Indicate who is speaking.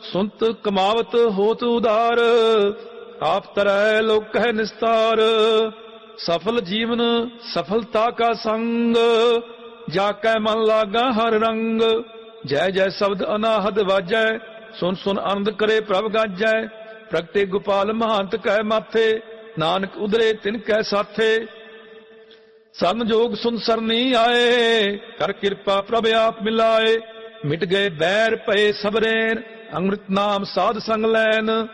Speaker 1: ਸੁਨਤ ਕਮਾਵਤ ਹੋਤ ਉਦਾਰ। ਆਪ ਤਰੈ ਲੋਕ ਕਹਿ ਨਿਸਤਾਰ। ਸਫਲ ਜੀਵਨ ਸਫਲਤਾ ਕਾ ਸੰਗ। ਜਾ ਕੈ ਮਨ ਲਾਗਾ ਹਰ ਰੰਗ। ਜੈ ਜੈ ਸ਼ਬਦ ਅਨਾਹਦ ਵਾਜੈ। ਸੁਨ ਸੁਨ ਆਨੰਦ ਕਰੇ ਪ੍ਰਭ ਗਾਜੈ। ਪ੍ਰਗਟੇ ਗੋਪਾਲ ਮਹੰਤ ਕੈ ਮਾਥੇ। ਨਾਨਕ ਉਦਰੇ ਤਿਨ ਕੈ ਸਾਥੇ। ਸਰਨ ਜੋਗ ਸੁਨ ਸਰਨੀ ਆਏ। ਕਰ ਕਿਰਪਾ ਪ੍ਰਭ ਆਪ ਮਿਲਾਏ। ਮਿਟ ਗਏ ਬੈਰ ਭਏ ਸਭ ਰੈਨ। ਅੰਮ੍ਰਿਤ ਨਾਮ ਸਾਧ ਸੰਗ ਲੈਨ।